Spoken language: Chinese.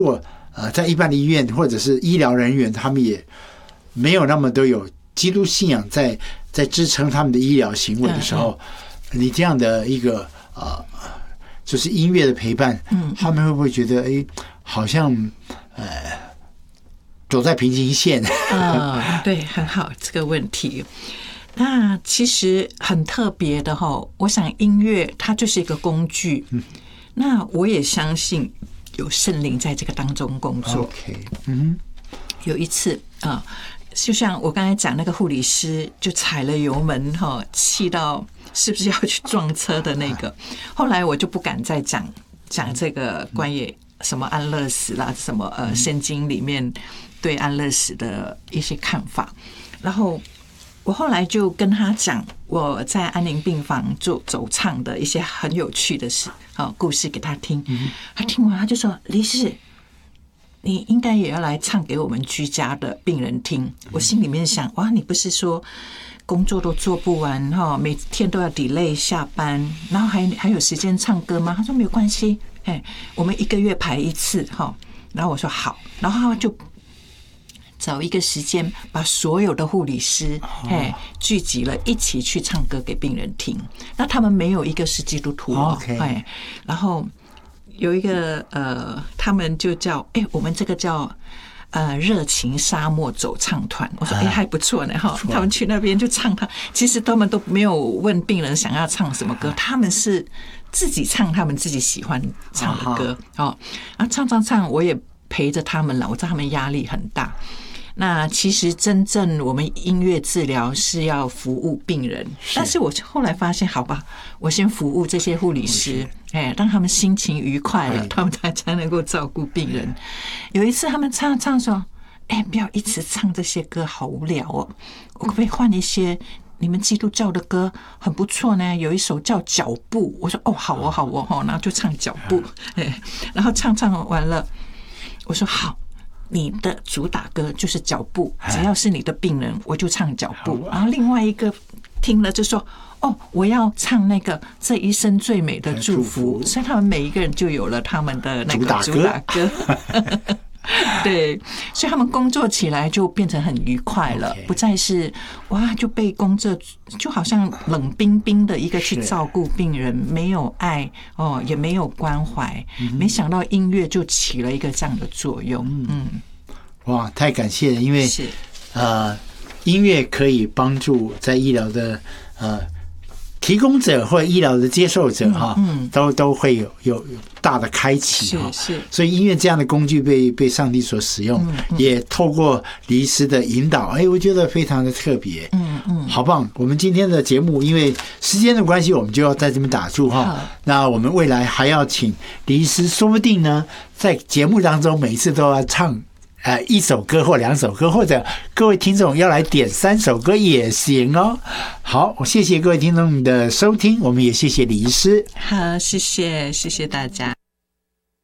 在一般的医院或者是医疗人员，他们也没有那么多有基督信仰在支撑他们的医疗行为的时候，你这样的一个就是音乐的陪伴，他们会不会觉得好像走在平行线？ 对，很好这个问题。那其实很特别的哈，我想音乐它就是一个工具。那我也相信有圣灵在这个当中工作。有一次就像我刚才讲那个护理师就踩了油门气到是不是要去撞车的那个，后来我就不敢再讲这个关于什么安乐死啦，什么圣经里面对安乐死的一些看法。然后我后来就跟他讲我在安宁病房走唱的一些很有趣的故事给他听。他听完他就说：“李师，你应该也要来唱给我们居家的病人听。”我心里面想：哇，你不是说工作都做不完每天都要 delay 下班，然后还有时间唱歌吗？他说没有关系，我们1个月排1次然后我说好，然后他就找一个时间把所有的护理师聚集了一起去唱歌给病人听。那他们没有一个是基督徒然后有一个他们就叫我们这个叫热情沙漠走唱团。我说还不错呢他们去那边就唱其实他们都没有问病人想要唱什么歌，他们是自己唱他们自己喜欢唱的歌然后唱我也陪着他们了，我知道他们压力很大。那其实真正我们音乐治疗是要服务病人，但是我后来发现好吧，我先服务这些护理师让他们心情愉快了，他们才能够照顾病人。有一次他们唱说不要一直唱这些歌好无聊我可不可以换一些你们基督教的歌很不错呢，有一首叫脚步。我说好然后就唱脚步然后唱完了我说好，你的主打歌就是脚步，只要是你的病人我就唱脚步。然后另外一个听了就说我要唱那个这一生最美的祝福。所以他们每一个人就有了他们的那个主打歌对，所以他们工作起来就变成很愉快了，不再是就被工作就好像冷冰冰的一个去照顾病人，没有爱也没有关怀。没想到音乐就起了一个这样的作用。 哇，太感谢了，因为音乐可以帮助在医疗的提供者或医疗的接受者都会有大的开启所以音乐这样的工具被上帝所使用，也透过李医师的引导，我觉得非常的特别。好棒！我们今天的节目因为时间的关系，我们就要在这边打住那我们未来还要请李医师，说不定呢，在节目当中每次都要唱1首歌或2首歌，或者各位听众要来点3首歌也行好，我谢谢各位听众的收听，我们也谢谢李医师。 好，谢谢大家。